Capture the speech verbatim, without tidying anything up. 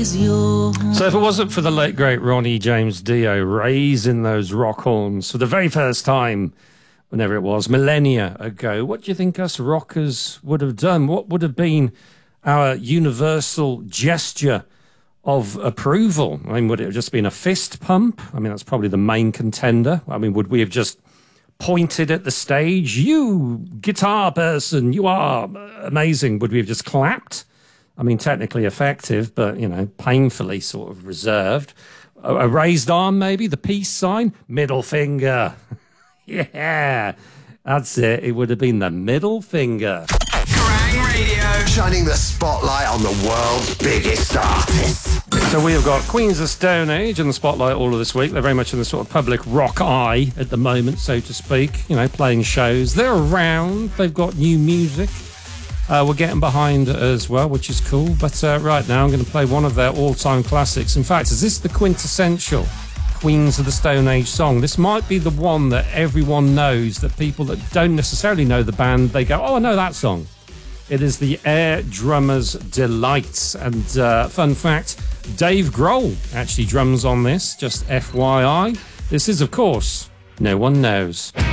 is your home. So if it wasn't for the late, great Ronnie James Dio raising those rock horns for the very first time, whenever it was, millennia ago, what do you think us rockers would have done? What would have been our universal gesture of approval? I mean, would it have just been a fist pump? I mean, that's probably the main contender. I mean, would we have just pointed at the stage, you guitar person, you are amazing? Would we have just clapped? I mean, technically effective, but, you know, painfully sort of reserved. A, a raised arm, maybe, the peace sign, middle finger. Yeah, that's it. It would have been the middle finger. Kerrang Radio, shining the spotlight on the world's biggest artists. So we have got Queens of Stone Age in the spotlight all of this week. They're very much in the sort of public rock eye at the moment, so to speak, you know, playing shows. They're around. They've got new music. Uh, we're getting behind it as well, which is cool. But uh, right now I'm going to play one of their all-time classics. In fact, is this the quintessential Queens of the Stone Age song? This might be the one that everyone knows, that people that don't necessarily know the band, they go, oh, I know that song. It is the Air Drummer's Delight. And uh, fun fact, Dave Grohl actually drums on this, just F Y I. This is, of course, No One Knows.